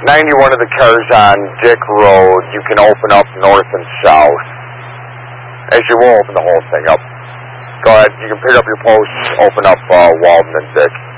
91 of the cars on Dick Road, you can open up north and south. Actually, we'll open the whole thing up. Go ahead, you can pick up your posts, open up Walden and Dick.